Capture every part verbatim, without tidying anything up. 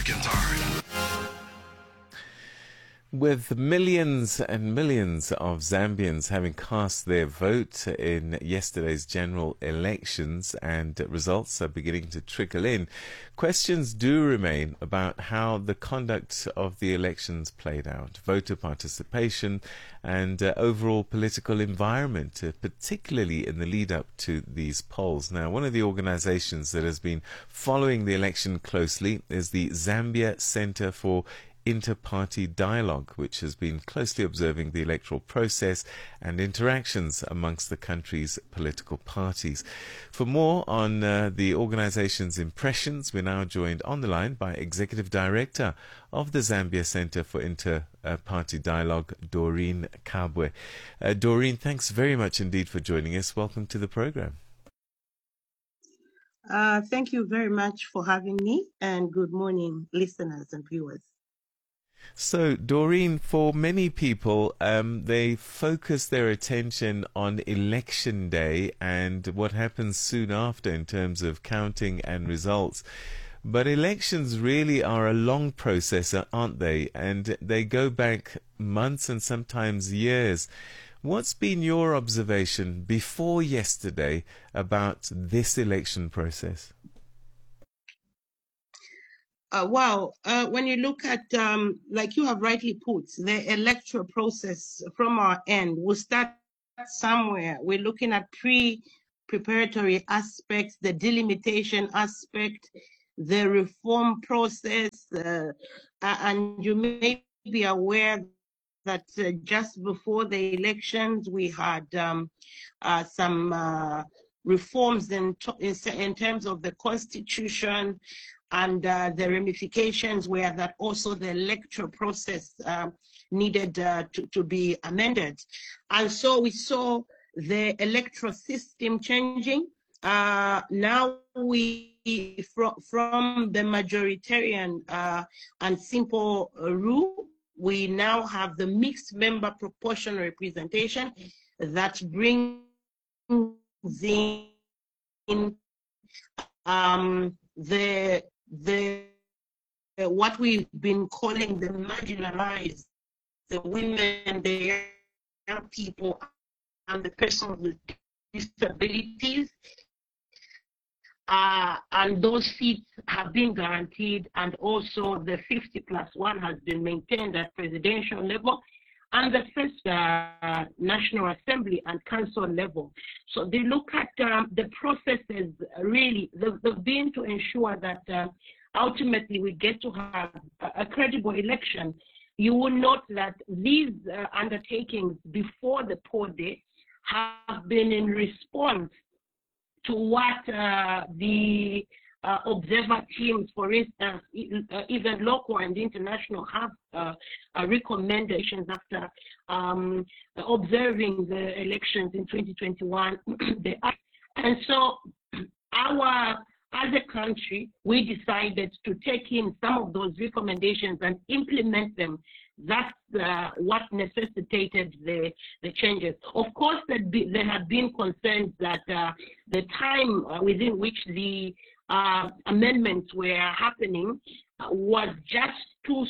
Kintyre. With millions and millions of Zambians having cast their vote in yesterday's general elections and results are beginning to trickle in, questions do remain about how the conduct of the elections played out, voter participation and uh, overall political environment, uh, particularly in the lead up to these polls. Now, one of the organizations that has been following the election closely is the Zambia Center for Inter-Party Dialogue, which has been closely observing the electoral process and interactions amongst the country's political parties. For more on uh, the organization's impressions, we're now joined on the line by Executive Director of the Zambia Center for Inter-Party Dialogue, Doreen Kabwe. Uh, Doreen, thanks very much indeed for joining us. Welcome to the program. Uh, thank you very much for having me, and good morning, listeners and viewers. So, Doreen, for many people, um, they focus their attention on election day and what happens soon after in terms of counting and results. But elections really are a long process, aren't they? And they go back months and sometimes years. What's been your observation before yesterday about this election process? Uh, wow, uh, when you look at, um, like you have rightly put, the electoral process from our end, we'll start somewhere. We're looking at pre-preparatory aspects, the delimitation aspect, the reform process, uh, and you may be aware that uh, just before the elections, we had um, uh, some uh, reforms in, in, in terms of the constitution, and uh, the ramifications were that also the electoral process uh, needed uh, to, to be amended. And so we saw the electoral system changing. Uh, now we, from, from the majoritarian uh, and simple rule, we now have the mixed member proportional representation that brings in um, the the uh, what we've been calling the marginalized, the women, the young people, and the persons with disabilities, uh, and those seats have been guaranteed, and also the fifty plus one has been maintained at presidential level, and the first uh, National Assembly and Council level. So they look at um, the processes really, they've, they've been to ensure that uh, ultimately we get to have a, a credible election. You will note that these uh, undertakings before the poll day have been in response to what uh, the Uh, observer teams, for instance, uh, even local and international, have uh, uh, recommendations after um, observing the elections in twenty twenty-one. And so our, as a country, we decided to take in some of those recommendations and implement them. That's uh, what necessitated the, the changes. Of course, there have been concerns that uh, the time within which the Uh, amendments were happening uh, was just too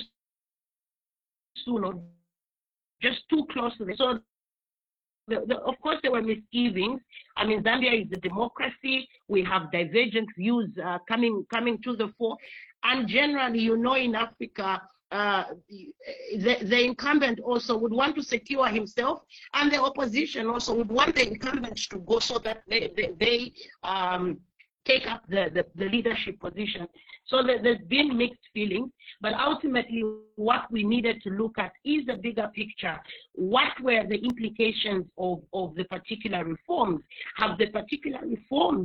soon, or just too close to the. So, the, the, of course, there were misgivings. I mean, Zambia is a democracy. We have divergent views uh, coming coming to the fore, and generally, you know, in Africa, uh, the, the incumbent also would want to secure himself, and the opposition also would want the incumbents to go so that they they, they um, take up the, the, the leadership position. So there's been mixed feelings, but ultimately what we needed to look at is a bigger picture. What were the implications of, of the particular reforms? Have the particular reforms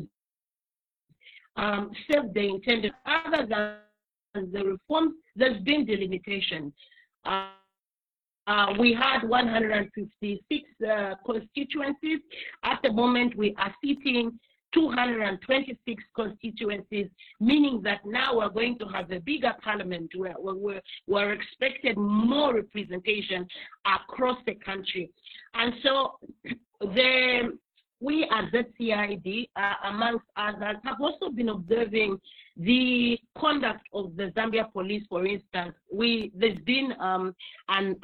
um, served the intended? Other than the reforms, there's been delimitation. Uh, Uh, we had one hundred fifty-six uh, constituencies. At the moment, we are sitting two hundred twenty-six constituencies, meaning that now we're going to have a bigger parliament where, where we're, we're expected more representation across the country. And so the, we at Z C I D, uh, amongst others, have also been observing the conduct of the Zambia police. For instance, we there's been um, an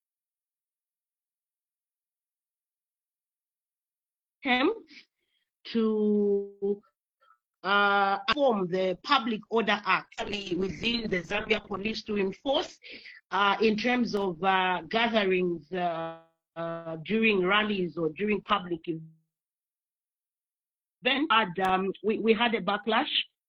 attempt to uh, form the Public Order Act within the Zambia police to enforce uh, in terms of uh, gatherings uh, uh, during rallies or during public events. Then had, um, we, we had a backlash.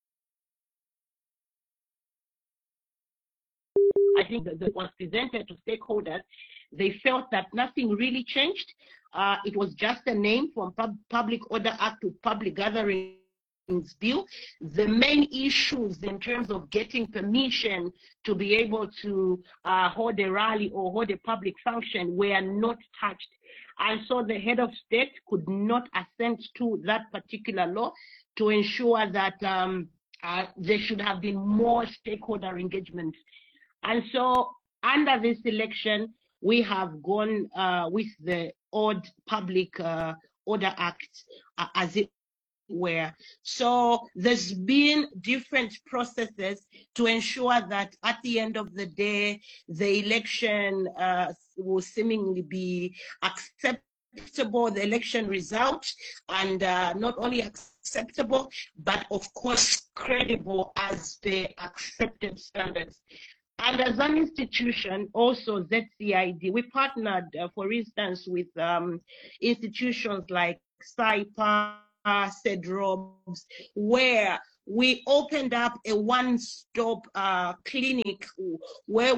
I think that, that was presented to stakeholders. They felt that nothing really changed. Uh, it was just a name from Pub Public Order Act to Public Gatherings Bill. The main issues in terms of getting permission to be able to uh, hold a rally or hold a public function were not touched. And so the head of state could not assent to that particular law to ensure that um, uh, there should have been more stakeholder engagement. And so under this election, we have gone uh, with the old Public uh, Order Act uh, as it were. So there's been different processes to ensure that at the end of the day, the election uh, will seemingly be acceptable, the election result, and uh, not only acceptable, but of course credible as the accepted standards. And as an institution, also Z C I D, we partnered, uh, for instance, with um, institutions like SAIPA, CEDROBS, where we opened up a one-stop uh, clinic where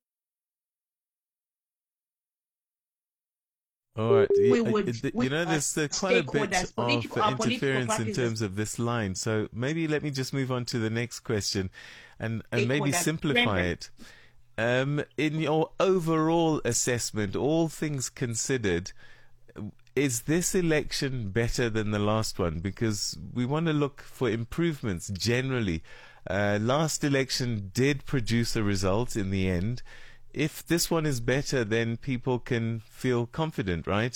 All right. we You, would, you with, know, there's uh, quite a bit of political, uh, interference in terms of this line. So maybe let me just move on to the next question and, and maybe simplify it. Um, in your overall assessment, all things considered, is this election better than the last one? Because we want to look for improvements generally. Uh, last election did produce a result in the end. If this one is better, then people can feel confident, right?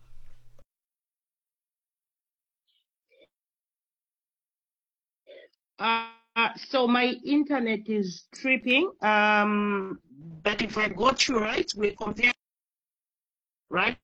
Uh, so my internet is tripping, um, but if I got you right, we compare, right?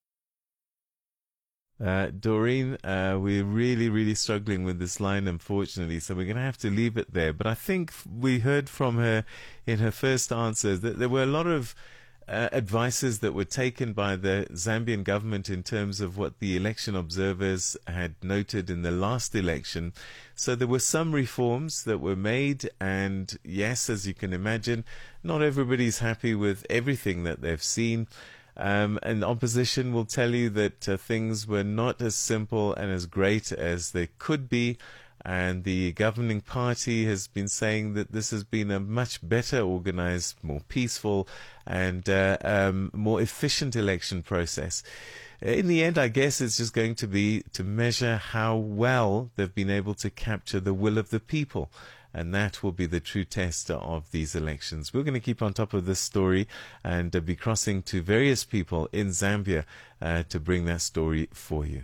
Uh, Doreen, uh, we're really, really struggling with this line, unfortunately, so we're going to have to leave it there. But I think we heard from her in her first answers that there were a lot of uh, advices that were taken by the Zambian government in terms of what the election observers had noted in the last election. So there were some reforms that were made, and yes, as you can imagine, not everybody's happy with everything that they've seen. Um, and opposition will tell you that uh, things were not as simple and as great as they could be. And the governing party has been saying that this has been a much better organized, more peaceful and uh, um, more efficient election process. In the end, I guess it's just going to be to measure how well they've been able to capture the will of the people. And that will be the true test of these elections. We're going to keep on top of this story and uh, be crossing to various people in Zambia uh, to bring that story for you.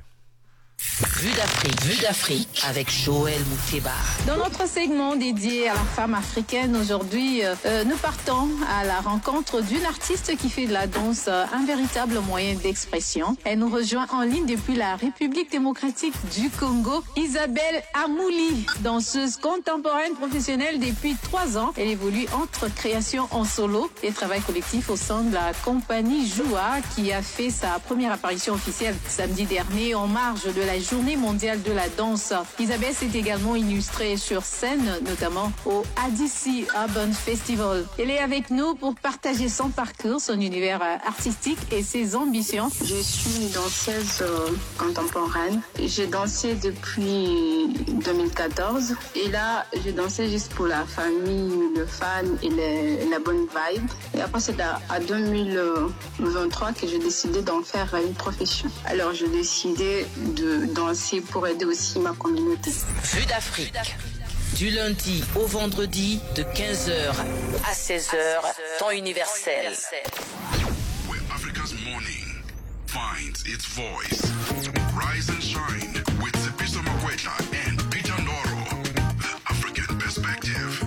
Vue d'Afrique, Vue d'Afrique avec Joël Mouteba. Dans notre segment dédié à la femme africaine, aujourd'hui, euh, nous partons à la rencontre d'une artiste qui fait de la danse euh, un véritable moyen d'expression. Elle nous rejoint en ligne depuis la République démocratique du Congo, Isabelle Amouli, danseuse contemporaine professionnelle depuis trois ans. Elle évolue entre création en solo et travail collectif au sein de la compagnie Joua, qui a fait sa première apparition officielle samedi dernier en marge de la Journée mondiale de la danse. Isabelle s'est également illustrée sur scène, notamment au A D C Urban Festival. Elle est avec nous pour partager son parcours, son univers artistique et ses ambitions. Je suis une danseuse euh, contemporaine. J'ai dansé depuis deux mille quatorze et là, j'ai dansé juste pour la famille, le fan et le, la bonne vibe. Et après, c'est à, à deux mille vingt-trois que j'ai décidé d'en faire une profession. Alors, j'ai décidé de danser pour aider aussi ma communauté. Vue d'Afrique, du lundi au vendredi de quinze heures à seize heures, temps universel. Where Africa's morning finds its voice. Rise and shine with Sipiso Makwetla and Peter Ndoro. The African Perspective.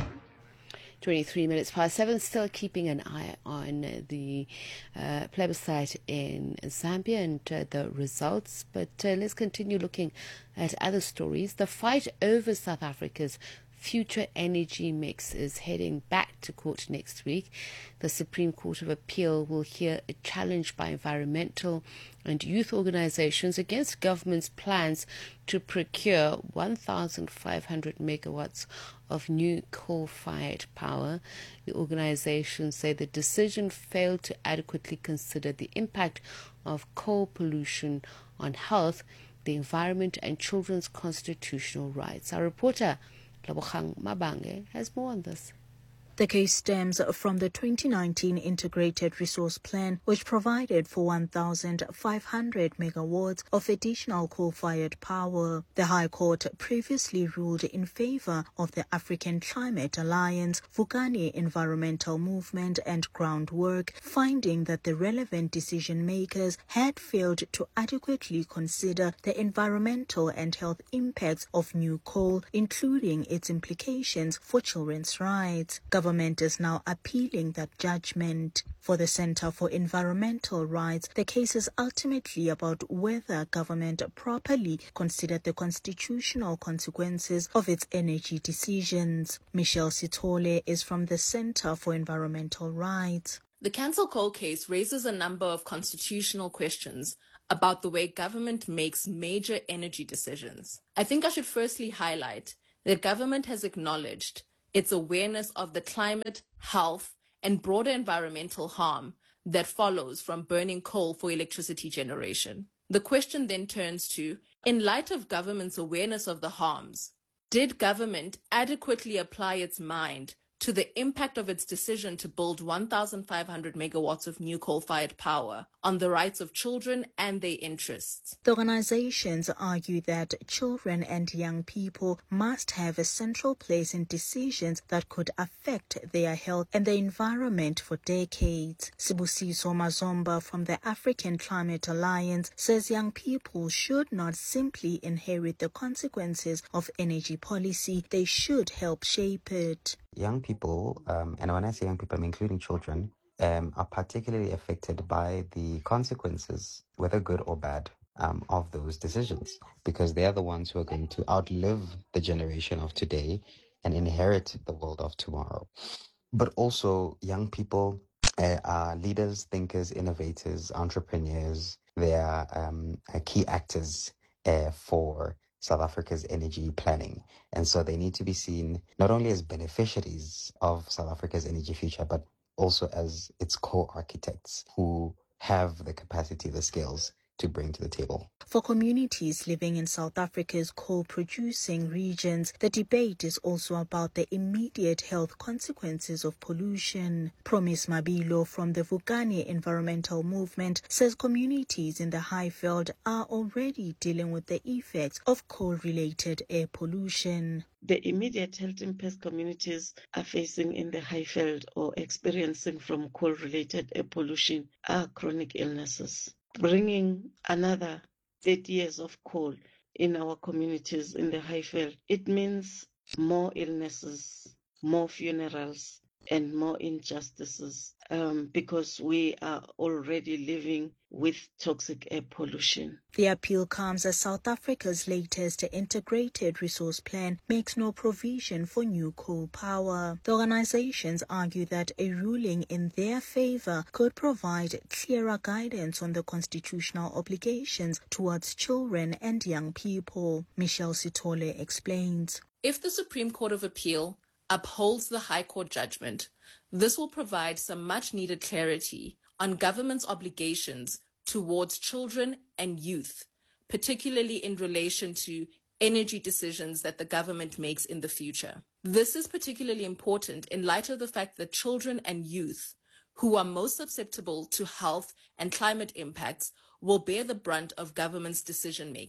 twenty-three minutes past seven, still keeping an eye on the uh, plebiscite in Zambia and uh, the results. But uh, let's continue looking at other stories. The fight over South Africa's future energy mix is heading back to court next week. The Supreme Court of Appeal will hear a challenge by environmental and youth organizations against government's plans to procure one thousand five hundred megawatts of new coal-fired power. The organizations say the decision failed to adequately consider the impact of coal pollution on health, the environment, and children's constitutional rights. Our reporter Labogang Mabange has more on this. The case stems from the twenty nineteen Integrated Resource Plan, which provided for one thousand five hundred megawatts of additional coal-fired power. The High Court previously ruled in favor of the African Climate Alliance, Vukani Environmental Movement and Groundwork, finding that the relevant decision-makers had failed to adequately consider the environmental and health impacts of new coal, including its implications for children's rights. Government is now appealing that judgment. For the Center for Environmental Rights, the case is ultimately about whether government properly considered the constitutional consequences of its energy decisions. Michelle Sithole is from the Center for Environmental Rights. The cancel coal case raises a number of constitutional questions about the way government makes major energy decisions. I think I should firstly highlight that government has acknowledged its awareness of the climate, health, and broader environmental harm that follows from burning coal for electricity generation. The question then turns to, in light of government's awareness of the harms, did government adequately apply its mind to the impact of its decision to build one thousand five hundred megawatts of new coal-fired power on the rights of children and their interests? The organizations argue that children and young people must have a central place in decisions that could affect their health and the environment for decades. Sibusiso Mazomba from the African Climate Alliance says young people should not simply inherit the consequences of energy policy, they should help shape it. Young people, um, and when I say young people, I'm including children, um, are particularly affected by the consequences, whether good or bad, um, of those decisions, because they are the ones who are going to outlive the generation of today and inherit the world of tomorrow. But also, young people uh, are leaders, thinkers, innovators, entrepreneurs. They are um, key actors uh, for South Africa's energy planning. And so they need to be seen not only as beneficiaries of South Africa's energy future, but also as its co-architects who have the capacity, the skills to bring to the table. For communities living in South Africa's coal-producing regions, the debate is also about the immediate health consequences of pollution. Promise Mabilo from the Vukani Environmental Movement says communities in the Highveld are already dealing with the effects of coal-related air pollution. The immediate health impacts communities are facing in the Highveld or experiencing from coal-related air pollution are chronic illnesses. Bringing another thirty years of coal in our communities in the Highveld, it means more illnesses, more funerals, and more injustices um, because we are already living with toxic air pollution. The appeal comes as South Africa's latest integrated resource plan makes no provision for new coal power. The organizations argue that a ruling in their favor could provide clearer guidance on the constitutional obligations towards children and young people. Michelle Sithole explains. If the Supreme Court of Appeal upholds the High Court judgment, this will provide some much-needed clarity on government's obligations towards children and youth, particularly in relation to energy decisions that the government makes in the future. This is particularly important in light of the fact that children and youth, who are most susceptible to health and climate impacts, will bear the brunt of government's decision-making.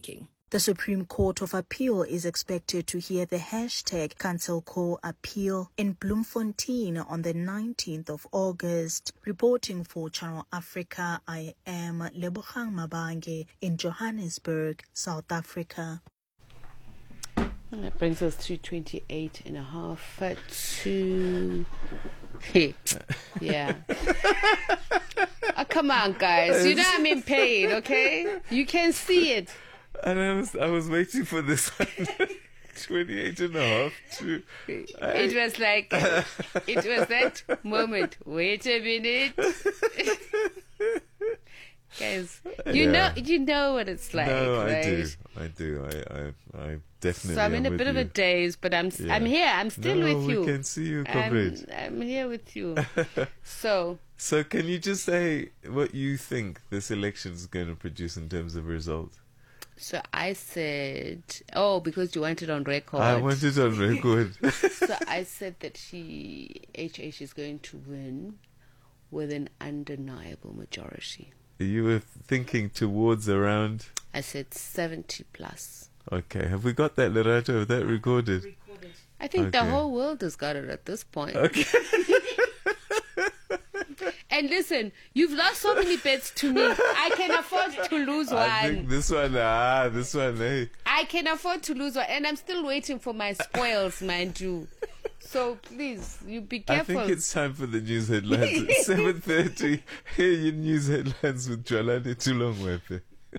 The Supreme Court of Appeal is expected to hear the hashtag Cancel Call Appeal in Bloemfontein on the nineteenth of August. Reporting for Channel Africa, I am Lebogang Mabange in Johannesburg, South Africa. And that brings us to twenty-eight and a half uh, to... Hey. Yeah. Oh, come on, guys. You know I'm in pain, okay? You can see it. And I was, I was waiting for this one. twenty-eight and a half to... It was like, it was that moment. Wait a minute. Guys, you yeah. know you know what it's like, no, I right? do. I do. I, I, I definitely So I'm in a bit you. of a daze, but I'm yeah. I'm here. I'm still no, with you. we can see you, comrade. I'm, I'm here with you. So... So can you just say what you think this election is going to produce in terms of results? So I said, oh, because you want it on record. I want it on record. So I said that she, H H, is going to win with an undeniable majority. You were thinking towards around? I said seventy plus. Okay. Have we got that, Lerato? Have that recorded? recorded. I think okay. the whole world has got it at this point. Okay. And listen, you've lost so many bets to me. I can afford to lose one. I think this one, ah, this one, hey. I can afford to lose one. And I'm still waiting for my spoils, mind you. So please, you be careful. I think it's time for the news headlines at seven thirty. Here your news headlines with Jolani Tulongwepe.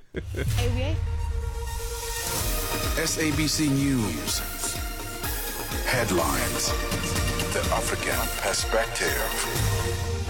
S A B C News. Headlines. The African Perspective.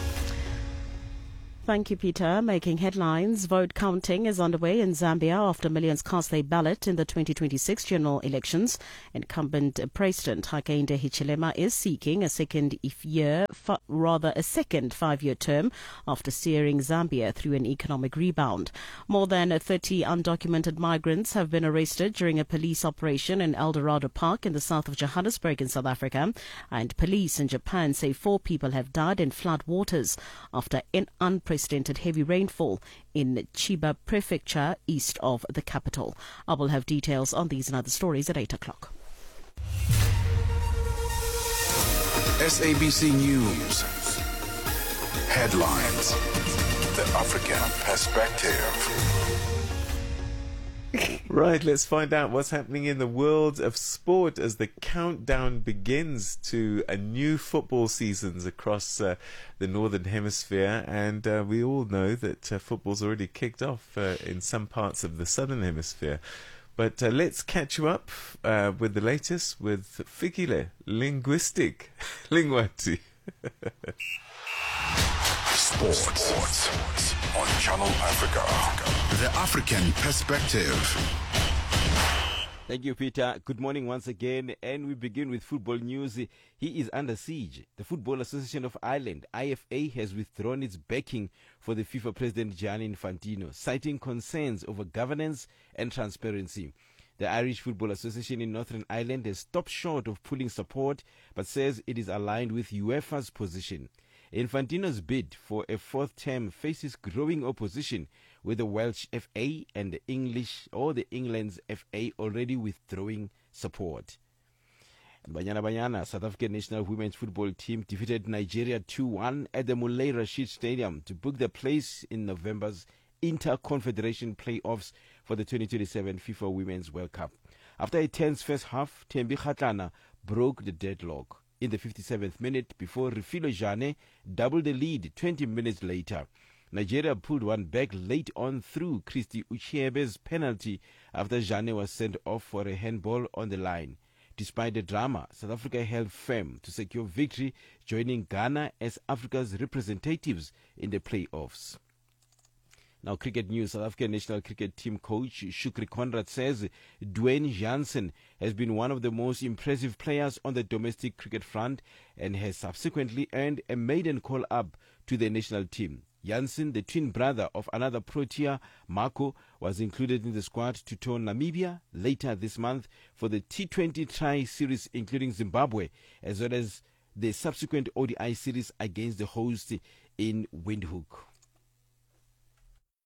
Thank you, Peter. Making headlines. Vote counting is underway in Zambia after millions cast their ballot in the twenty twenty-six general elections. Incumbent President Hakainde Hichilema is seeking a second year, rather a second five-year term after steering Zambia through an economic rebound. More than thirty undocumented migrants have been arrested during a police operation in Eldorado Park in the south of Johannesburg in South Africa. And police in Japan say four people have died in flood waters after an unprecedented Unprecedented heavy rainfall in Chiba Prefecture, east of the capital. I will have details on these and other stories at eight o'clock. S A B C News. Headlines. The African Perspective. Right, let's find out what's happening in the world of sport as the countdown begins to a new football seasons across uh, the Northern Hemisphere. And uh, we all know that uh, football's already kicked off uh, in some parts of the Southern Hemisphere. But uh, let's catch you up uh, with the latest with Fikile Linguistic Lingwati. Sports. Sports on Channel Africa. The African Perspective. Thank you, Peter. Good morning once again. And we begin with football news. He is under siege. The Football Association of Ireland, I F A, has withdrawn its backing for the FIFA President Gianni Infantino, citing concerns over governance and transparency. The Irish Football Association in Northern Ireland has stopped short of pulling support, but says it is aligned with UEFA's position. Infantino's bid for a fourth term faces growing opposition, with the Welsh F A and the English or the England's F A already withdrawing support. Banyana Banyana, South African national women's football team defeated Nigeria two one at the Moulay Rashid Stadium to book their place in November's Inter-Confederation playoffs for the twenty twenty-seven FIFA Women's World Cup. After a tense first half, Thembi Kgatlana broke the deadlock in the fifty-seventh minute before Refilo Jane doubled the lead twenty minutes later. Nigeria pulled one back late on through Christy Uchiebe's penalty after Jane was sent off for a handball on the line. Despite the drama, South Africa held firm to secure victory, joining Ghana as Africa's representatives in the playoffs. Now, cricket news. South African national cricket team coach Shukri Conrad says Dwayne Jansen has been one of the most impressive players on the domestic cricket front and has subsequently earned a maiden call-up to the national team. Jansen, the twin brother of another Protea, Marco, was included in the squad to tour Namibia later this month for the T twenty Tri-Series, including Zimbabwe, as well as the subsequent O D I series against the host in Windhoek.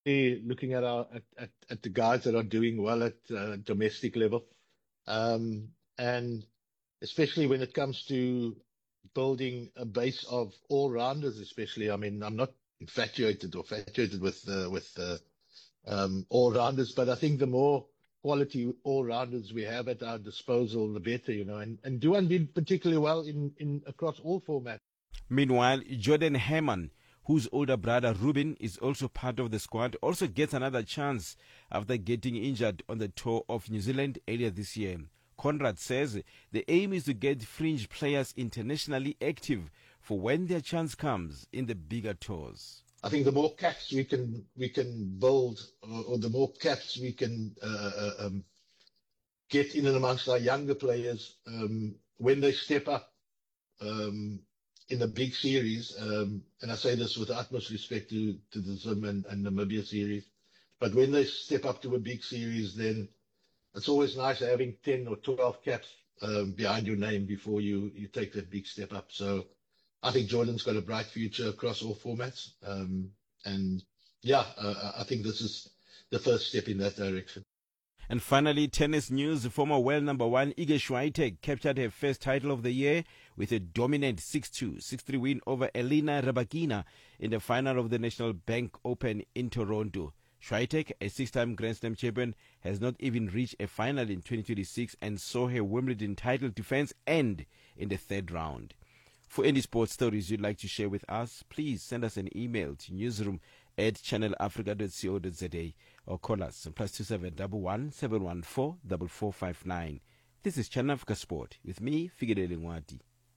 looking at our at, at, at the guys that are doing well at uh, domestic level, um, and especially when it comes to building a base of all-rounders. Especially, I mean, I'm not infatuated or infatuated with uh, with uh, um, all-rounders, but I think the more quality all-rounders we have at our disposal, the better, you know. And and Duan did particularly well in in across all formats. Meanwhile, Jordan Herman, whose older brother Ruben is also part of the squad, also gets another chance after getting injured on the tour of New Zealand earlier this year. Conrad says the aim is to get fringe players internationally active for when their chance comes in the bigger tours. I think the more caps we can we can build, or, or the more caps we can uh, um, get in and amongst our younger players um, when they step up um, in a big series. Um, and I say this with the utmost respect to, to the Zim and, and Namibia series, but when they step up to a big series, then it's always nice having ten or twelve caps um, behind your name before you, you take that big step up. So I think Jordan's got a bright future across all formats. Um, and yeah, uh, I think this is the first step in that direction. And finally, tennis news. Former world number one Iga Swiatek captured her first title of the year with a dominant six two, six three win over Elena Rybakina in the final of the National Bank Open in Toronto. Swiatek, a six-time Grand Slam champion, has not even reached a final in twenty twenty-six and saw her Wimbledon title defense end in the third round. For any sports stories you'd like to share with us, please send us an email to newsroom at channel africa dot co dot za or call us on plus two seven one one seven one four four four five nine. This is Channel Africa Sport with me, Figedele Ngwati.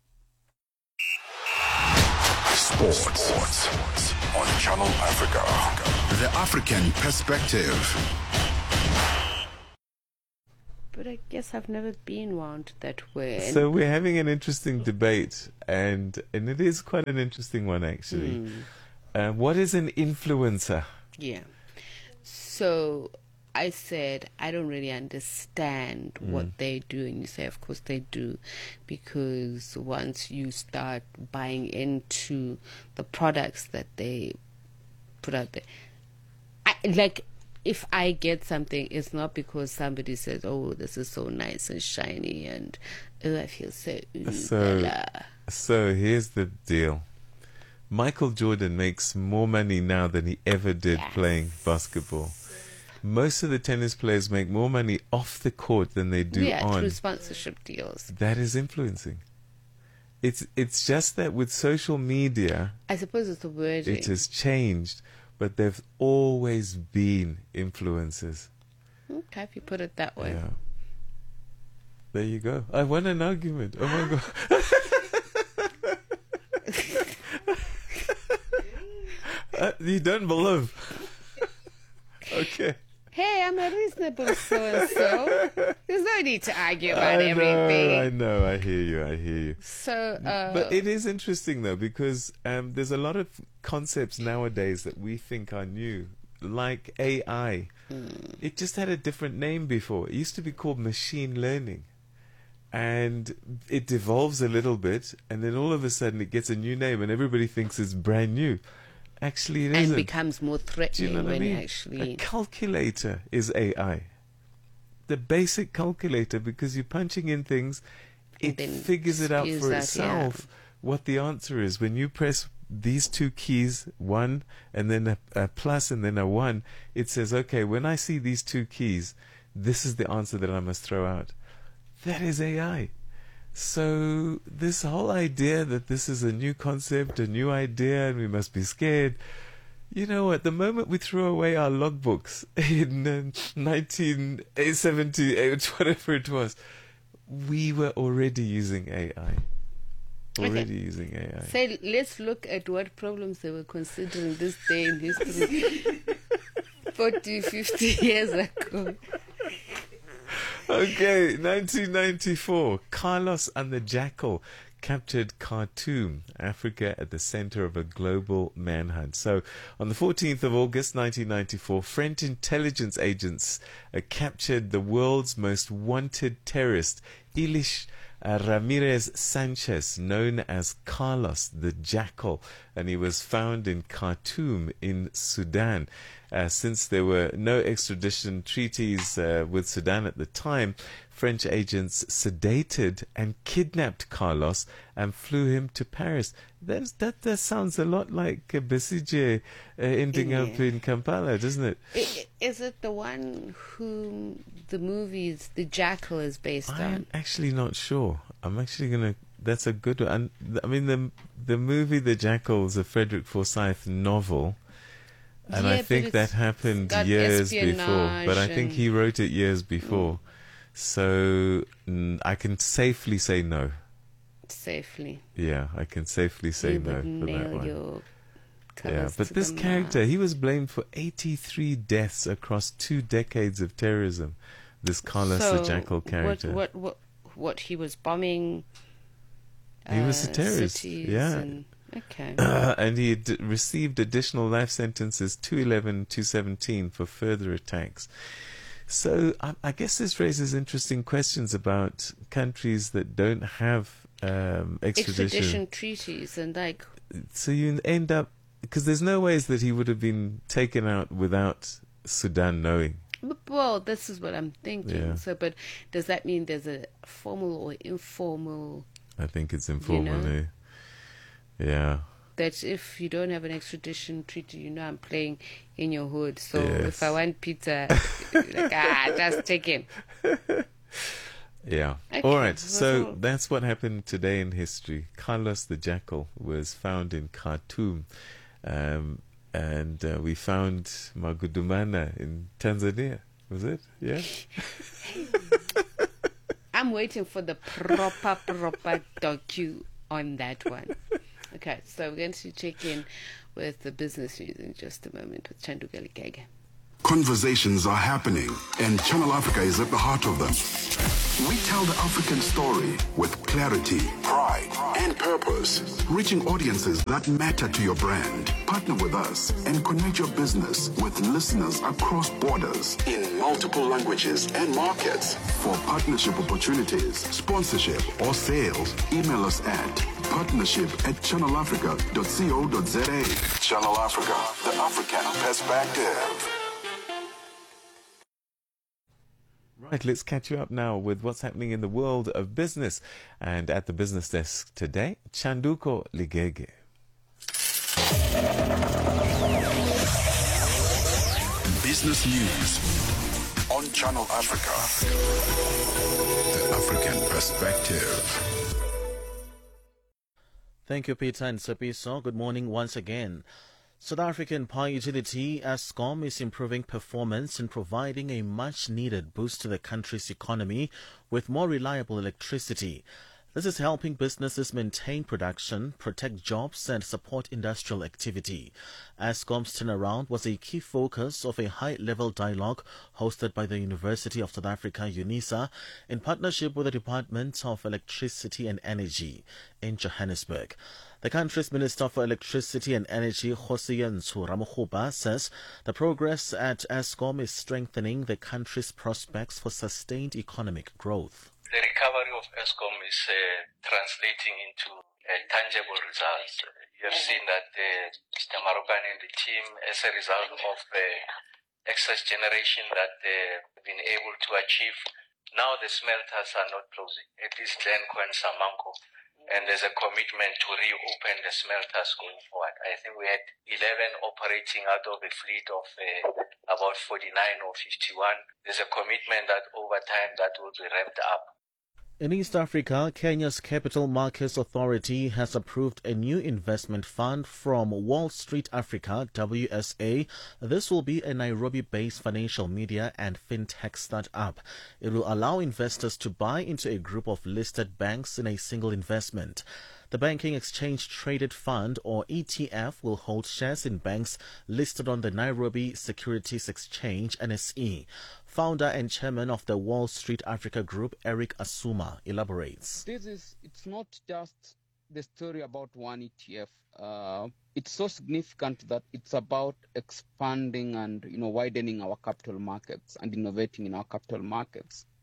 Sports. Sports on Channel Africa. The African perspective. But I guess I've never been wound that way. So we're having an interesting debate, and and it is quite an interesting one, actually. Mm. Uh, what is an influencer? Yeah. So I said, I don't really understand Mm. what they do. And you say, of course they do. Because once you start buying into the products that they put out there, I, like, if I get something, it's not because somebody says, oh, this is so nice and shiny and, oh, I feel so, ooh, So, la, la. so here's the deal. Michael Jordan makes more money now than he ever did Yes. playing basketball. Most of the tennis players make more money off the court than they do Yeah, on. through sponsorship deals. That is influencing. It's it's just that with social media, I suppose it's the wording. it has changed, but they've always been influencers. Okay, if you put it that way. Yeah. There you go. I won an argument. Oh my god. uh, you don't believe. Okay. Hey, I'm a reasonable so-and-so. There's no need to argue about I know, everything. I know, I hear you, I hear you. So, uh, but it is interesting though, because um, there's a lot of concepts nowadays that we think are new, like A I. Mm. It just had a different name before. It used to be called machine learning. And it devolves a little bit, and then all of a sudden it gets a new name, and everybody thinks it's brand new. Actually, it and isn't. becomes more threatening Do you know what when I mean? it actually... A calculator is A I. The basic calculator, because you're punching in things, it then figures it out spews for out, itself what the answer is. When you press these two keys, one and then a, a plus and then a one, it says, okay, when I see these two keys, this is the answer that I must throw out. That is A I. So this whole idea that this is a new concept, a new idea, and we must be scared. You know what? The moment we threw away our logbooks in uh, nineteen seventy-eight, whatever it was, we were already using A I. Already Okay. using A I. Say, let's look at what problems they were considering this day in history. forty, fifty years ago. Okay, nineteen ninety-four. Carlos and the Jackal captured Khartoum, Africa, at the center of a global manhunt. So, on the fourteenth of August nineteen ninety-four, French intelligence agents uh, captured the world's most wanted terrorist, Ilish uh, Ramirez Sanchez, known as Carlos the Jackal, and he was found in Khartoum in Sudan. Uh, since there were no extradition treaties uh, with Sudan at the time, French agents sedated and kidnapped Carlos and flew him to Paris. That's, that, that sounds a lot like uh, Besigye uh, ending yeah. up in Kampala, doesn't it? I, is it the one whom the movies The Jackal is based I'm on? I'm actually not sure. I'm actually going to... That's a good one. And, I mean, the, the movie The Jackal is a Frederick Forsyth novel. And yeah, I think that happened years before. But I think he wrote it years before. Mm. So mm, I can safely say no. Safely. Yeah, I can safely say you no would for nail that one. Your yeah, but this character, mark. he was blamed for eighty-three deaths across two decades of terrorism. This Carlos so the Jackal character. What, what, what, what he was bombing. He uh, was a terrorist. Yeah. And, okay. Uh, and he had received additional life sentences two eleven, two seventeen for further attacks. So I, I guess this raises interesting questions about countries that don't have um, extradition. extradition treaties and like. So you end up, because there's no ways that he would have been taken out without Sudan knowing. Well, this is what I'm thinking. Yeah. So, but does that mean there's a formal or informal? I think it's informal. You know, eh? Yeah. That if you don't have an extradition treaty, you know I'm playing in your hood. So yes. if I want pizza, like, ah, just take him. Yeah. Okay. All right. So well, that's what happened today in history. Carlos the Jackal was found in Khartoum. Um, and uh, we found Magudumana in Tanzania. Was it? Yeah. I'm waiting for the proper, proper docu on that one. Okay, so we're going to check in with the business news in just a moment with Chanduka Ligege. Conversations are happening, and Channel Africa is at the heart of them. We tell the African story with clarity, pride, and purpose, reaching audiences that matter to your brand. Partner with us and connect your business with listeners across borders in multiple languages and markets. For partnership opportunities, sponsorship, or sales, email us at partnership at channel africa dot co dot za. Channel Africa, the African perspective. Right, let's catch you up now with what's happening in the world of business. And at the business desk today, Chanduko Ligege. Business news on Channel Africa. The African perspective. Thank you, Peter and Sepiso. Good morning once again. South African power utility Eskom is improving performance and providing a much-needed boost to the country's economy with more reliable electricity. This is helping businesses maintain production, protect jobs, and support industrial activity. Eskom's turnaround was a key focus of a high-level dialogue hosted by the University of South Africa, UNISA, in partnership with the Department of Electricity and Energy in Johannesburg. The country's Minister for Electricity and Energy, Kgosientsho Ramokgopa, says the progress at Eskom is strengthening the country's prospects for sustained economic growth. The recovery of Eskom is uh, translating into uh, tangible results. You have seen that uh, Mister Marokane and the team, as a result of the uh, excess generation that they've uh, been able to achieve, now the smelters are not closing, at least Glencore and Samanco. And there's a commitment to reopen the smelters going forward. I think we had eleven operating out of a fleet of uh, about forty-nine or fifty-one. There's a commitment that over time that will be ramped up. In East Africa, Kenya's Capital Markets Authority has approved a new investment fund from Wall Street Africa, W S A. This will be a Nairobi-based financial media and fintech startup. It will allow investors to buy into a group of listed banks in a single investment. The Banking Exchange Traded Fund, or E T F, will hold shares in banks listed on the Nairobi Securities Exchange, N S E. Founder and chairman of the Wall Street Africa Group, Eric Asuma, elaborates. This is, it's not just the story about one E T F. Uh, it's so significant that it's about expanding and, you know, widening our capital markets and innovating in our capital markets.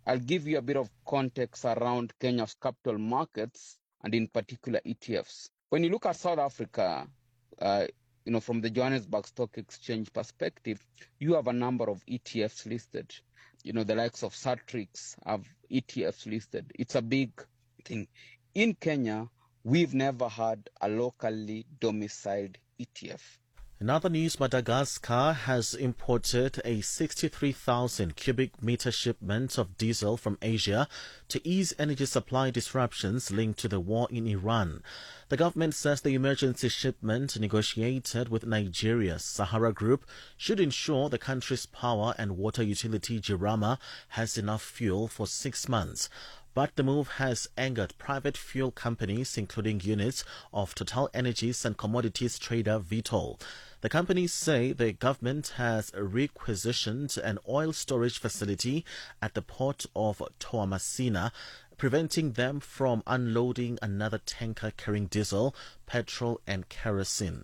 I'll give you a bit of context around Kenya's capital markets and in particular E T Fs. When you look at South Africa, uh, you know, from the Johannesburg Stock Exchange perspective, you have a number of E T Fs listed. You know, the likes of Satrix have E T Fs listed. It's a big thing. In Kenya, we've never had a locally domiciled E T F. In other news, Madagascar has imported a sixty-three thousand cubic meter shipment of diesel from Asia to ease energy supply disruptions linked to the war in Iran. The government says the emergency shipment negotiated with Nigeria's Sahara Group should ensure the country's power and water utility Jirama has enough fuel for six months. But the move has angered private fuel companies, including units of Total Energies and commodities trader Vitol. The companies say the government has requisitioned an oil storage facility at the port of Toamasina, preventing them from unloading another tanker carrying diesel, petrol, and kerosene.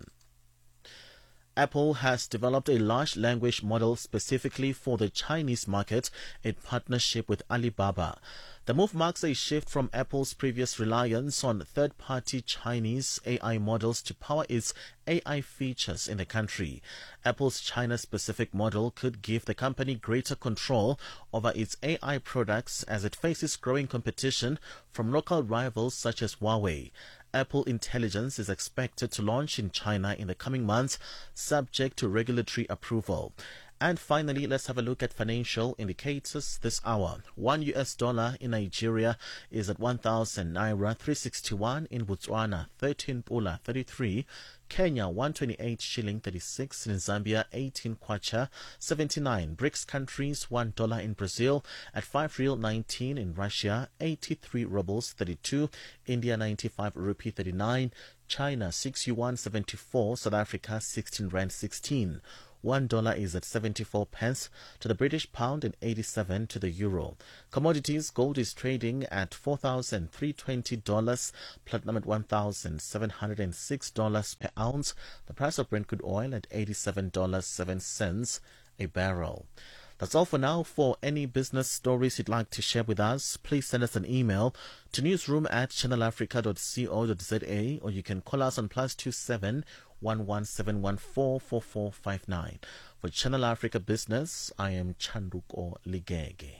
Apple has developed a large language model specifically for the Chinese market in partnership with Alibaba. The move marks a shift from Apple's previous reliance on third-party Chinese A I models to power its A I features in the country. Apple's China-specific model could give the company greater control over its A I products as it faces growing competition from local rivals such as Huawei. Apple Intelligence is expected to launch in China in the coming months, subject to regulatory approval. And finally, let's have a look at financial indicators this hour. One U S dollar in Nigeria is at one thousand naira three sixty-one, in Botswana thirteen pula thirty-three, Kenya one twenty-eight shilling thirty-six, in Zambia eighteen kwacha seventy-nine, BRICS countries one dollar in Brazil at five real nineteen, in Russia eighty-three rubles thirty-two, India ninety-five rupee thirty-nine, China six yuan seventy-four, South Africa sixteen rand sixteen. One dollar is at seventy-four pence to the British pound and eighty-seven to the euro. Commodities: gold is trading at four thousand three hundred twenty dollars, platinum at one thousand seven hundred six dollars per ounce. The price of Brent crude oil at eighty-seven dollars and seven cents a barrel. That's all for now. For any business stories you'd like to share with us, please send us an email to newsroom at channel africa dot co dot za, or you can call us on plus two seven one one seven one four four four five nine. For Channel Africa Business, I am Chanduko Ligege.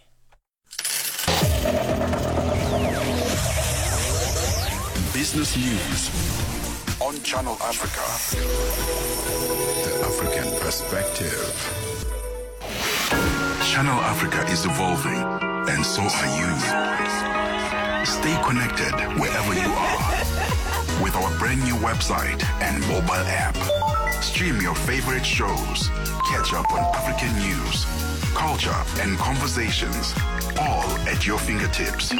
Business News on Channel Africa. The African Perspective. Channel Africa is evolving, and so are you. Stay connected wherever you are with our brand new website and mobile app. Stream your favorite shows, catch up on African news, culture, and conversations, all at your fingertips.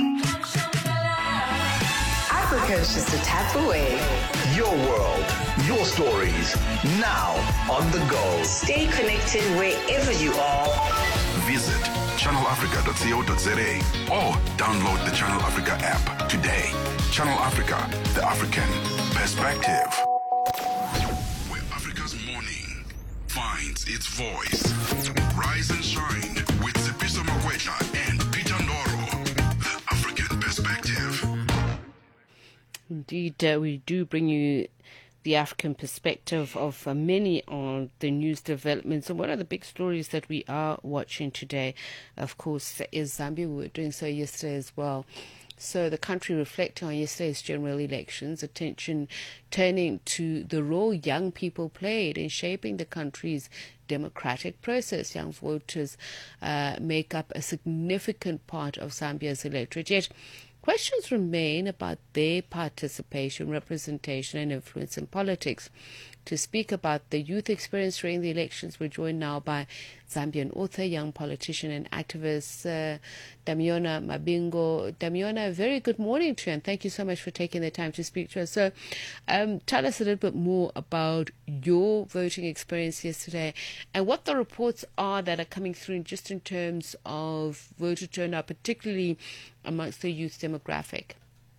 Africa is just a tap away. Your world, your stories, now on the go. Stay connected wherever you are. Visit channel africa dot co dot za or download the Channel Africa app today. Channel Africa, the African Perspective. Where Africa's morning finds its voice. Rise and shine with Sipiso Magweja and Peter Ndoro. The African Perspective. Indeed, uh, we do bring you the African perspective of uh, many on the news developments. And one of the big stories that we are watching today, of course, is Zambia. We were doing so yesterday as well. So the country reflecting on yesterday's general elections, attention turning to the role young people played in shaping the country's democratic process. Young voters uh, make up a significant part of Zambia's electorate. Yet questions remain about their participation, representation and influence in politics. To speak about the youth experience during the elections, we're joined now by Zambian author, young politician and activist uh, Damiona Mabingo. Damiona, very good morning to you, and thank you so much for taking the time to speak to us. So um, tell us a little bit more about your voting experience yesterday and what the reports are that are coming through just in terms of voter turnout, particularly amongst the youth demographic.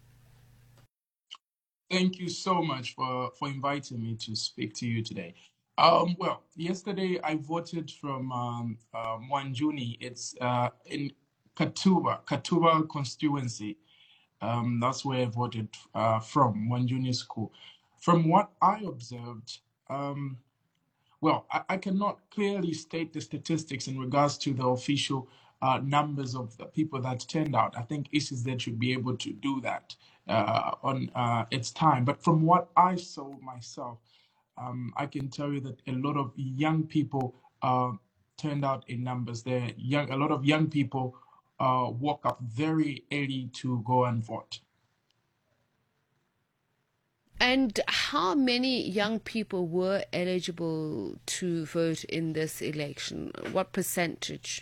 Thank you so much for, for inviting me to speak to you today. Um, well, yesterday I voted from um, um, Mwanjuni. It's uh, in Katuba, Katuba constituency. Um, that's where I voted uh, from, Wanjuni School. From what I observed, um, well, I, I cannot clearly state the statistics in regards to the official uh, numbers of the people that turned out. I think I C Z should be able to do that uh, on uh, its time. But from what I saw myself, um, I can tell you that a lot of young people uh, turned out in numbers. There, young, a lot of young people uh, woke up very early to go and vote. And how many young people were eligible to vote in this election? What percentage?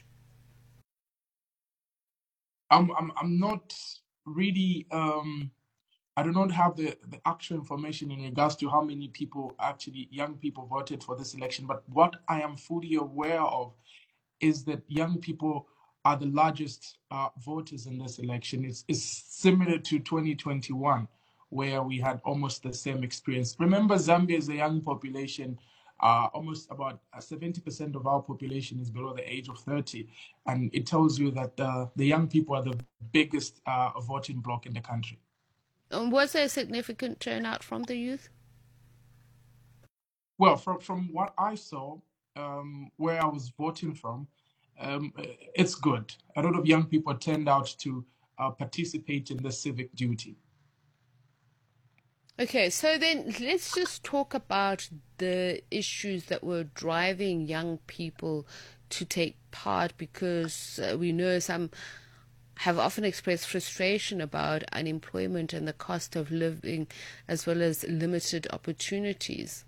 I'm I'm I'm not really um I do not have the, the actual information in regards to how many people actually young people voted for this election, but what I am fully aware of is that young people are the largest uh, voters in this election. It's, it's similar to twenty twenty-one, where we had almost the same experience. Remember, Zambia is a young population. Uh, almost about seventy percent of our population is below the age of thirty. And it tells you that uh, the young people are the biggest uh, voting bloc in the country. Um, was there a significant turnout from the youth? Well, from, from what I saw, um, where I was voting from, um, it's good. A lot of young people turned out to uh, participate in the civic duty. Okay, so then let's just talk about the issues that were driving young people to take part, because uh, we know some have often expressed frustration about unemployment and the cost of living, as well as limited opportunities.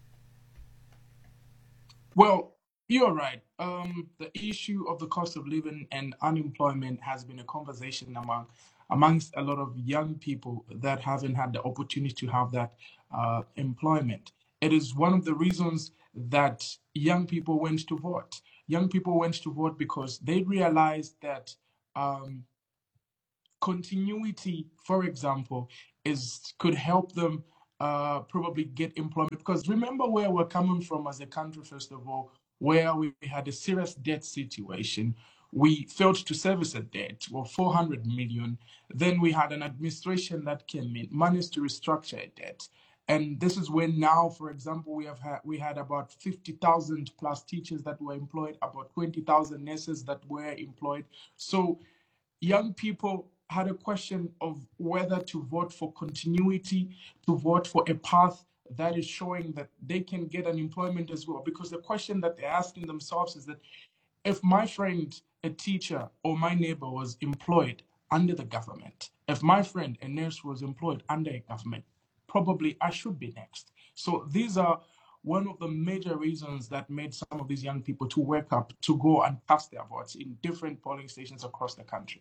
Well, you're right. Um, the issue of the cost of living and unemployment has been a conversation among amongst a lot of young people that haven't had the opportunity to have that uh, employment. It is one of the reasons that young people went to vote. Young people went to vote because they realized that um, continuity, for example, is could help them uh, probably get employment. Because remember where we're coming from as a country, first of all, where we had a serious debt situation. We failed to service a debt of four hundred million. Then we had an administration that came in, managed to restructure a debt. And this is when now, for example, we have had, we had about fifty thousand plus teachers that were employed, about twenty thousand nurses that were employed. So young people had a question of whether to vote for continuity, to vote for a path that is showing that they can get an employment as well. Because the question that they're asking themselves is that if my friend, a teacher, or my neighbor was employed under the government, if my friend, a nurse, was employed under a government, probably I should be next. So these are one of the major reasons that made some of these young people to wake up, to go and cast their votes in different polling stations across the country.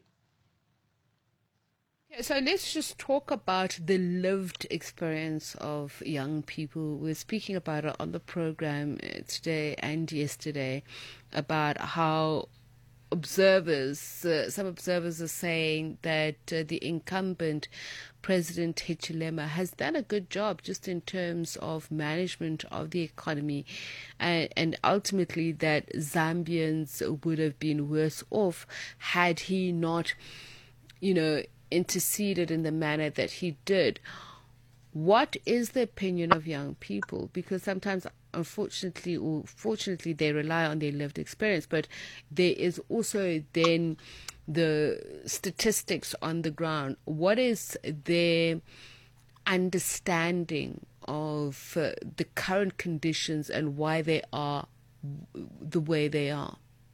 So let's just talk about the lived experience of young people. We're speaking about it on the program today and yesterday, about how observers, uh, some observers are saying that uh, the incumbent President Hichilema has done a good job just in terms of management of the economy, and, and ultimately that Zambians would have been worse off had he not, you know, interceded in the manner that he did. What is the opinion of young people? Because sometimes, unfortunately or fortunately, they rely on their lived experience, but there is also then the statistics on the ground. What is their understanding of uh, the current conditions and why they are the way they are?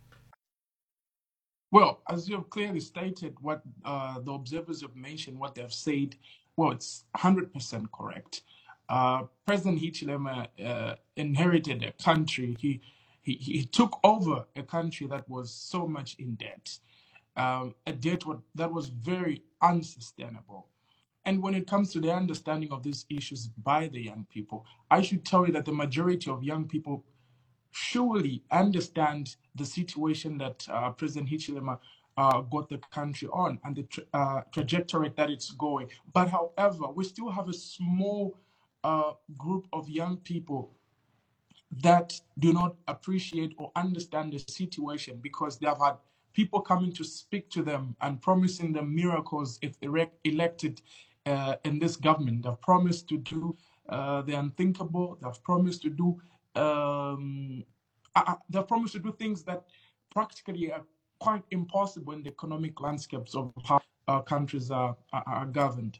Well, as you have clearly stated, what uh, the observers have mentioned, what they've said, well, it's one hundred percent correct. Uh, President Hichilema uh, inherited a country. He, he he took over a country that was so much in debt, um, a debt that was very unsustainable. And when it comes to the understanding of these issues by the young people, I should tell you that the majority of young people surely understand the situation that uh, President Hichilema uh, got the country on and the tra- uh, trajectory that it's going. But however, we still have a small uh, group of young people that do not appreciate or understand the situation because they have had people coming to speak to them and promising them miracles if erect, elected uh, in this government. They've promised to do uh, the unthinkable. They've promised to do um, uh, they've promised to do things that practically are quite impossible in the economic landscapes of how our countries are, are, are governed.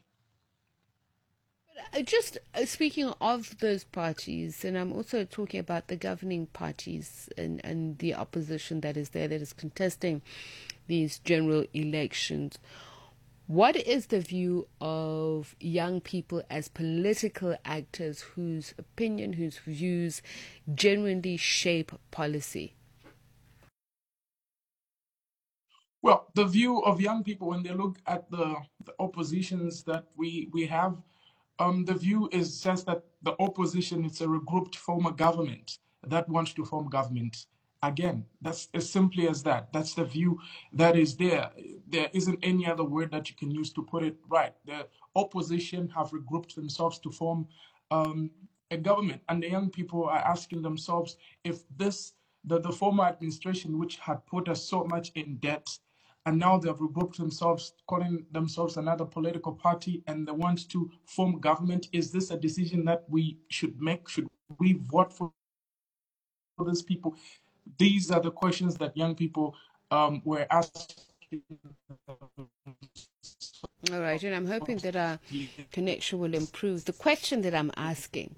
Just uh, speaking of those parties, and I'm also talking about the governing parties and, and the opposition that is there, that is contesting these general elections. What is the view of young people as political actors whose opinion, whose views genuinely shape policy? Well, the view of young people when they look at the, the oppositions that we, we have, Um, the view is just that the opposition is a regrouped form of government that wants to form government. Again, that's as simply as that. That's the view that is there. There isn't any other word that you can use to put it right. The opposition have regrouped themselves to form um, a government, and the young people are asking themselves if this, the, the former administration, which had put us so much in debt, and now they've regrouped themselves, calling themselves another political party, and they want to form government. Is this a decision that we should make? Should we vote for these people? These are the questions that young people um, were asking. All right, and I'm hoping that our connection will improve. The question that I'm asking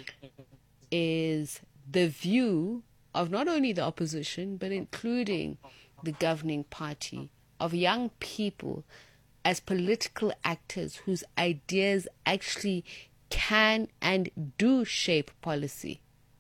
is the view of not only the opposition, but including the governing party, of young people as political actors whose ideas actually can and do shape policy.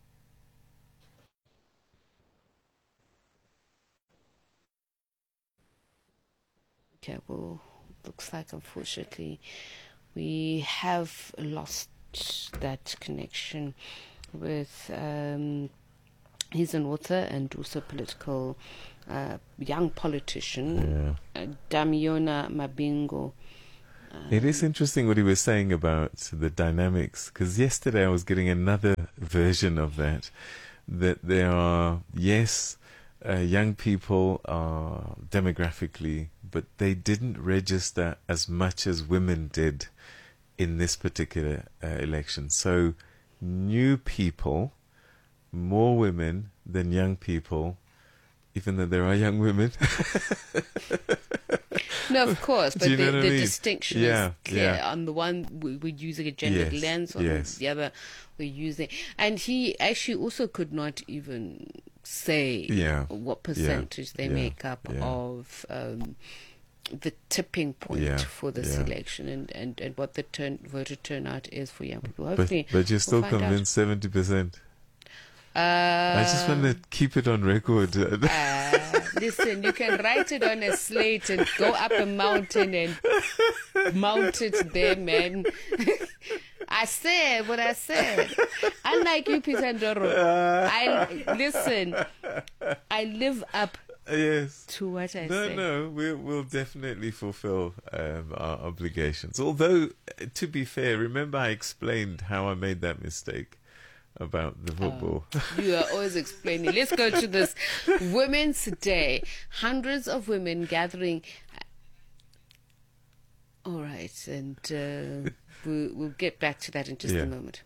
Okay, well, looks like unfortunately we have lost that connection with um, he's an author and also political Uh, young politician, yeah. uh, Damiona Mabingo. Um, it is interesting what he was saying about the dynamics, because yesterday I was getting another version of that, that there are, yes, uh, young people are demographically, but they didn't register as much as women did in this particular uh, election. So new people, more women than young people, even though there are young women. No, of course, but you know the, the I mean? distinction yeah, is clear. yeah. On the one, we, we're using a gendered yes, lens, on yes. the other, we're using... And he actually also could not even say yeah. what percentage yeah. they yeah. make up yeah. of um, the tipping point yeah. for this yeah. election, and, and, and what the turn, voter turnout is for young people. But, Hopefully, but you're still we'll find convinced seventy percent? Uh, I just want to keep it on record. uh, listen, you can write it on a slate and go up a mountain and mount it there, man. I said what I said. Unlike you, Peter Ndoro, I listen. I live up yes. to what I no, say. No, no, we'll, we'll definitely fulfill um, our obligations. Although, to be fair, remember I explained how I made that mistake about the football. Oh, you are always explaining. Let's go to this Women's Day. Hundreds of women gathering. All right, and uh, we'll, we'll get back to that in just yeah. a moment.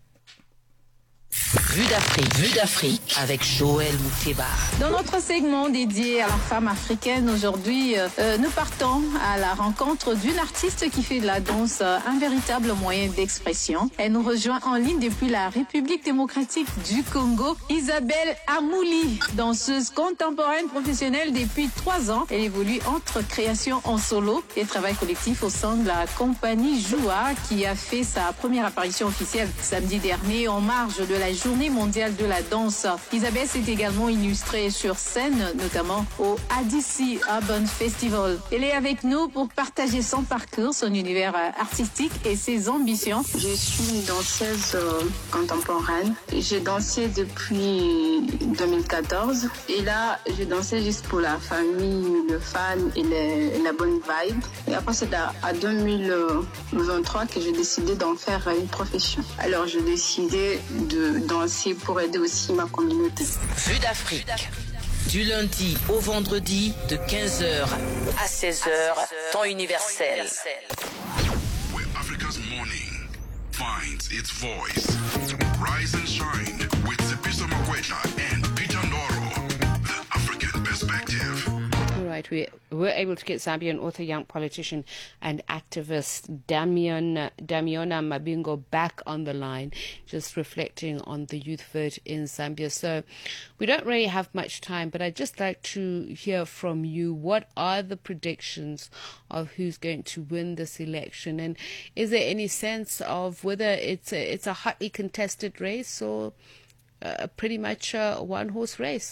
Vue d'Afrique, Vue d'Afrique avec Joël Mouteba. Dans notre segment dédié à la femme africaine, aujourd'hui, euh, nous partons à la rencontre d'une artiste qui fait de la danse euh, un véritable moyen d'expression. Elle nous rejoint en ligne depuis la République démocratique du Congo, Isabelle Amouli, danseuse contemporaine professionnelle depuis trois ans. Elle évolue entre création en solo et travail collectif au sein de la compagnie Joua, qui a fait sa première apparition officielle samedi dernier en marge de la Journée mondiale de la danse. Isabelle s'est également illustrée sur scène, notamment au A D C Urban Festival. Elle est avec nous pour partager son parcours, son univers artistique et ses ambitions. Je suis une danseuse euh, contemporaine. J'ai dansé depuis deux mille quatorze et là, je dansais juste pour la famille, le fan et les, la bonne vibe. Et après, c'est à, à deux mille vingt-trois que j'ai décidé d'en faire une profession. Alors, j'ai décidé de danser pour aider aussi ma communauté. Vue d'Afrique. Du lundi au vendredi de quinze heures à seize heures, temps universel. Where Africa's morning finds its voice. Rise and shine with Sipiso Makwetla and Peter Ndoro. The African Perspective. All right, we were able to get Zambian author, young politician, and activist Damion, Damiona Mabingo back on the line, just reflecting on the youth vote in Zambia. So we don't really have much time, but I'd just like to hear from you. What are the predictions of who's going to win this election? And is there any sense of whether it's a, it's a hotly contested race or uh, pretty much a one-horse race?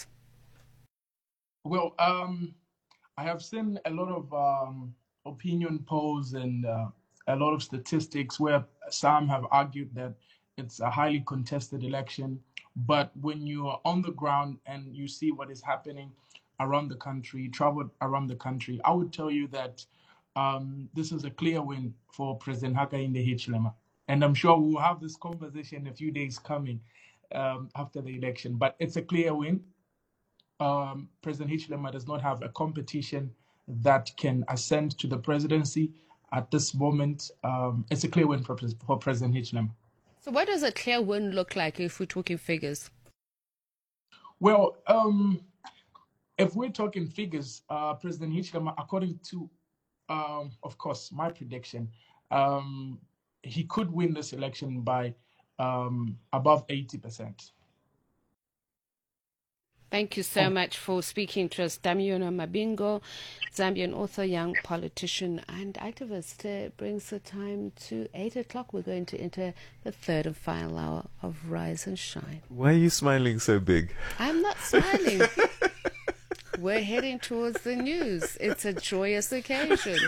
Well, um... I have seen a lot of um, opinion polls and uh, a lot of statistics where some have argued that it's a highly contested election. But when you are on the ground and you see what is happening around the country, travel around the country, I would tell you that um, this is a clear win for President Hakainde Hichilema. And I'm sure we'll have this conversation in a few days coming um, after the election. But it's a clear win. Um, President Hichilema does not have a competition that can ascend to the presidency at this moment. Um, it's a clear win for, for President Hichilema. So what does a clear win look like if we're talking figures? Well, um, if we're talking figures, uh, President Hichilema, according to, um, of course, my prediction, um, he could win this election by um, above eighty percent. Thank you so much for speaking to us, Damiona Mabingo, Zambian author, young politician and activist. It brings the time to eight o'clock. We're going to enter the third and final hour of Rise and Shine. Why are you smiling so big? I'm not smiling. We're heading towards the news. It's a joyous occasion.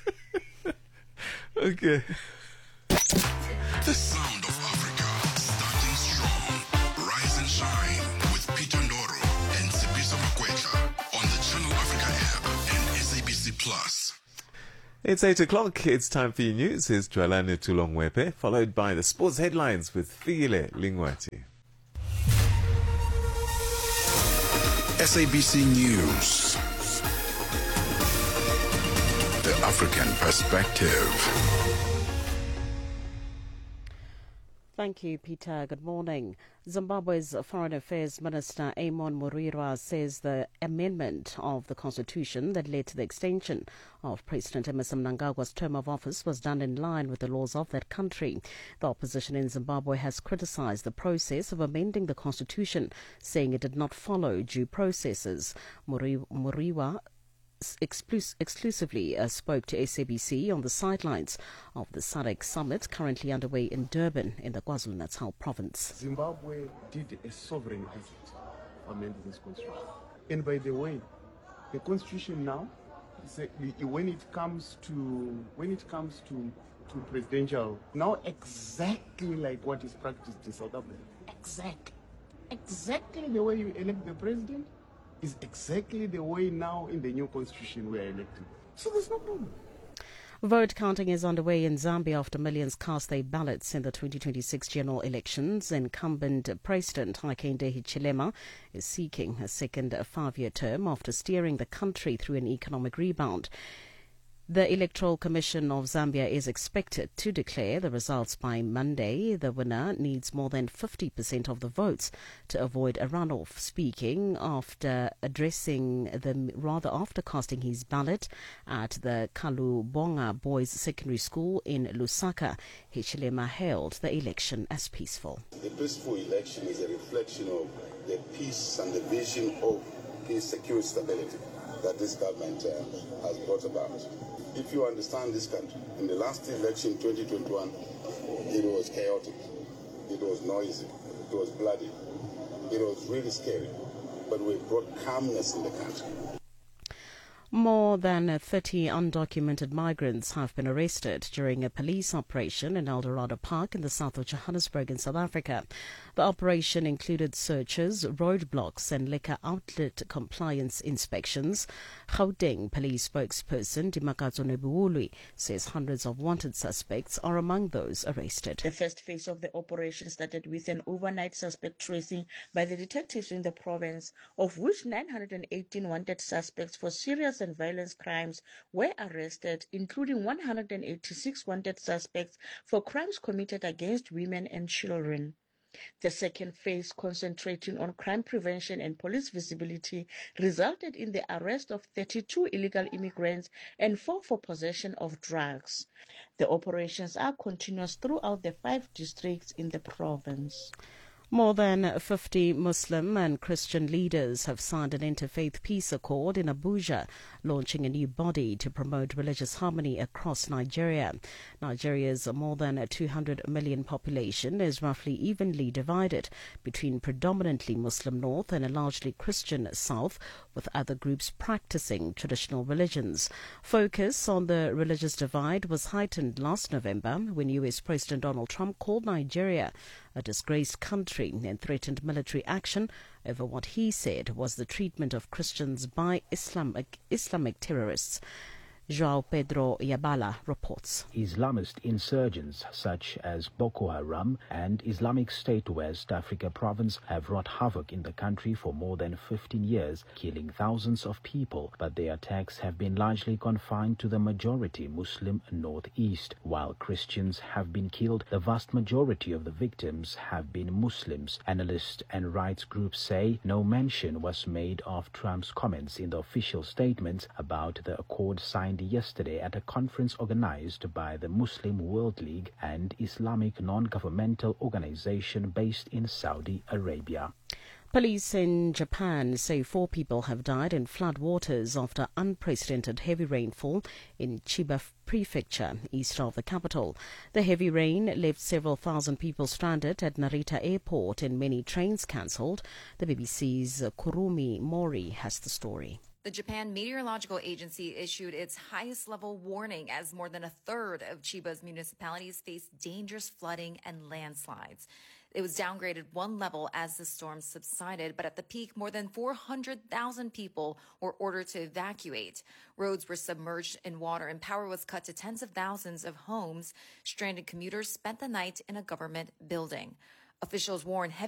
Okay. The sound of Africa, starting strong. Rise and Shine with Peter Ndoro and Sipiso Makwetla on the Channel Africa app and S A B C Plus. It's eight o'clock. It's time for your news. Here's Dwalane Tulongwepe, followed by the sports headlines with Figile Lingwati. S A B C News. The African Perspective. Thank you, Peter. Good morning. Zimbabwe's Foreign Affairs Minister Amon Murirwa says the amendment of the constitution that led to the extension of President Emmerson Mnangagwa's term of office was done in line with the laws of that country. The opposition in Zimbabwe has criticized the process of amending the constitution, saying it did not follow due processes. Muri- Murirwa Exclus- exclusively uh, spoke to S A B C on the sidelines of the S A D C summit currently underway in Durban in the KwaZulu-Natal province. Zimbabwe did a sovereign effort amending this constitution. And by the way, the constitution now, a, when it comes to when it comes to, to presidential, now exactly like what is practiced in South Africa. Exactly. Exactly the way you elect the president is exactly the way now in the new constitution we are electing. So there's no problem. Vote counting is underway in Zambia after millions cast their ballots in the twenty twenty-six general elections. Incumbent President Hakainde Hichilema is seeking a second five-year term after steering the country through an economic rebound. The Electoral Commission of Zambia is expected to declare the results by Monday. The winner needs more than fifty percent of the votes to avoid a runoff. Speaking after addressing the rather after casting his ballot at the Kalubonga Boys Secondary School in Lusaka, Hichilema hailed the election as peaceful. The peaceful election is a reflection of the peace and the vision of peace, security, stability that this government uh, has brought about. If you understand this country, in the last election, twenty twenty-one, it was chaotic, it was noisy, it was bloody, it was really scary, but we brought calmness in the country. More than thirty undocumented migrants have been arrested during a police operation in Eldorado Park in the south of Johannesburg in South Africa. The operation included searches, roadblocks and liquor outlet compliance inspections. Gauteng police spokesperson Dimakatso Nebuului says hundreds of wanted suspects are among those arrested. The first phase of the operation started with an overnight suspect tracing by the detectives in the province, of which nine hundred eighteen wanted suspects for serious and violent crimes were arrested, including one hundred eighty-six wanted suspects for crimes committed against women and children. The second phase, concentrating on crime prevention and police visibility, resulted in the arrest of thirty-two illegal immigrants and four for possession of drugs. The operations are continuous throughout the five districts in the province. More than fifty Muslim and Christian leaders have signed an interfaith peace accord in Abuja, launching a new body to promote religious harmony across Nigeria. Nigeria's more than two hundred million population is roughly evenly divided between predominantly Muslim north and a largely Christian south, with other groups practicing traditional religions. Focus on the religious divide was heightened last November when U S President Donald Trump called Nigeria a disgraced country and threatened military action over what he said was the treatment of Christians by Islamic, Islamic terrorists. João Pedro Yabala reports. Islamist insurgents such as Boko Haram and Islamic State West Africa Province have wrought havoc in the country for more than fifteen years, killing thousands of people, but their attacks have been largely confined to the majority Muslim Northeast. While Christians have been killed, the vast majority of the victims have been Muslims. Analysts and rights groups say no mention was made of Trump's comments in the official statements about the accord signed yesterday at a conference organized by the Muslim World League, an Islamic non-governmental organization based in Saudi Arabia. Police in Japan say four people have died in floodwaters after unprecedented heavy rainfall in Chiba Prefecture, east of the capital. The heavy rain left several thousand people stranded at Narita Airport and many trains cancelled. The B B C's Kurumi Mori has the story. The Japan Meteorological Agency issued its highest level warning as more than a third of Chiba's municipalities face dangerous flooding and landslides. It was downgraded one level as the storm subsided, but at the peak, more than four hundred thousand people were ordered to evacuate. Roads were submerged in water and power was cut to tens of thousands of homes. Stranded commuters spent the night in a government building. Officials warn heavy